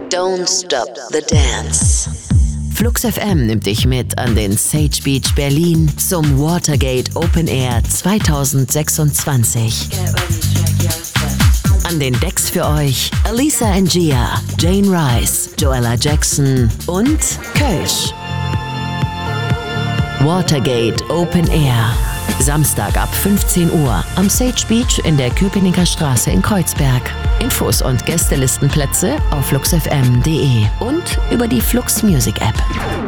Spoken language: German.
Don't Stop the Dance. Flux FM nimmt dich mit an den Sage Beach Berlin zum Watergate Open Air 2026. An den Decks für euch Alisa Angia, Jane Rice, Joella Jackson und Kölsch. Watergate Open Air. Samstag ab 15 Uhr am Sage Beach in der Köpenicker Straße in Kreuzberg. Infos und Gästelistenplätze auf fluxfm.de und über die Flux Music App.